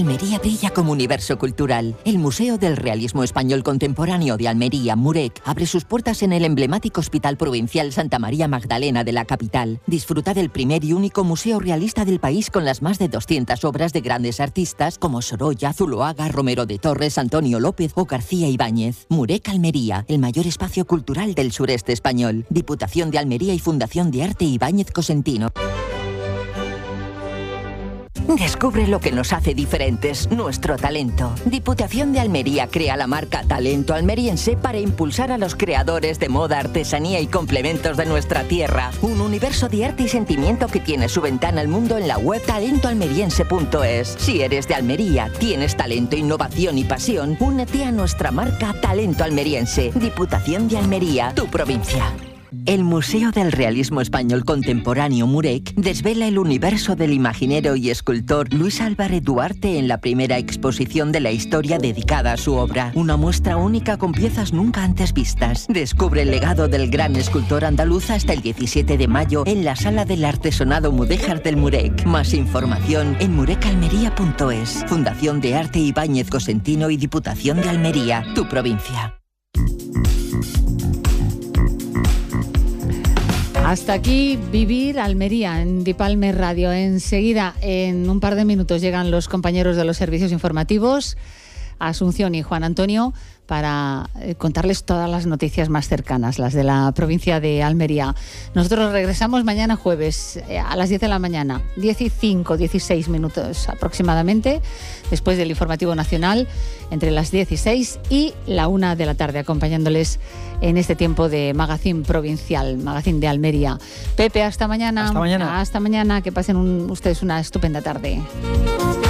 Almería brilla como universo cultural. El Museo del Realismo Español Contemporáneo de Almería, MUREC, abre sus puertas en el emblemático Hospital Provincial Santa María Magdalena de la capital. Disfruta del primer y único museo realista del país con las más de 200 obras de grandes artistas como Sorolla, Zuloaga, Romero de Torres, Antonio López o García Ibáñez. MUREC Almería, el mayor espacio cultural del sureste español. Diputación de Almería y Fundación de Arte Ibáñez Cosentino. Descubre lo que nos hace diferentes, nuestro talento. Diputación de Almería crea la marca Talento Almeriense para impulsar a los creadores de moda, artesanía y complementos de nuestra tierra. Un universo de arte y sentimiento que tiene su ventana al mundo en la web talentoalmeriense.es. Si eres de Almería, tienes talento, innovación y pasión, únete a nuestra marca Talento Almeriense. Diputación de Almería, tu provincia. El Museo del Realismo Español Contemporáneo MUREC desvela el universo del imaginero y escultor Luis Álvarez Duarte en la primera exposición de la historia dedicada a su obra. Una muestra única con piezas nunca antes vistas. Descubre el legado del gran escultor andaluz hasta el 17 de mayo en la Sala del Artesonado Mudéjar del MUREC. Más información en murecalmería.es. Fundación de Arte Ibáñez Cosentino y Diputación de Almería, tu provincia. Hasta aquí Vivir Almería en Dipalme Radio. Enseguida, en un par de minutos, llegan los compañeros de los servicios informativos, Asunción y Juan Antonio, para contarles todas las noticias más cercanas, las de la provincia de Almería. Nosotros regresamos mañana jueves a las 10 de la mañana, 16 minutos aproximadamente, después del informativo nacional, entre las 16 y la 1 de la tarde, acompañándoles en este tiempo de Magazine Provincial, Magazine de Almería. Pepe, hasta mañana. Hasta mañana. Hasta mañana, que pasen ustedes una estupenda tarde.